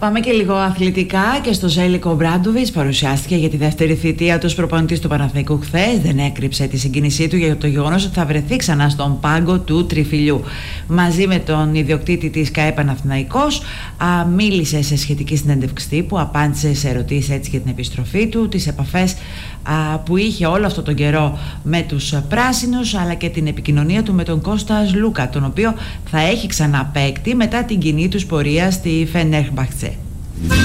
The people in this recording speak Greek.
Πάμε και λίγο αθλητικά και στο Ζέλικο Ομπράντοβιτς παρουσιάστηκε για τη δεύτερη θητεία του ως προπονητής του Παναθηναϊκού χθες. Δεν έκρυψε τη συγκίνησή του για το γεγονός ότι θα βρεθεί ξανά στον πάγκο του Τριφυλιού. Μαζί με τον ιδιοκτήτη της ΚΑΕ Παναθηναϊκός μίλησε σε σχετική συνέντευξη τύπου, απάντησε σε ερωτήσεις έτσι για την επιστροφή του, τις επαφές που είχε όλο αυτόν τον καιρό με τους πράσινους, αλλά και την επικοινωνία του με τον Κώστα Λούκα, τον οποίο θα έχει ξανά παίκτη μετά την κοινή τους πορεία στη Φενέρμπαχτσε.